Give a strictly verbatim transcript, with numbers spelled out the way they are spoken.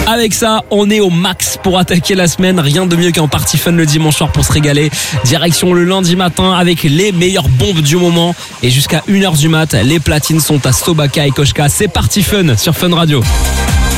Avec ça, on est au max pour attaquer la semaine. Rien de mieux qu'en party fun le dimanche soir pour se régaler. Direction le lundi matin avec les meilleures bombes du moment. Et jusqu'à une heure du mat, les platines sont à Sobaka et Koshka. C'est party fun sur Fun Radio.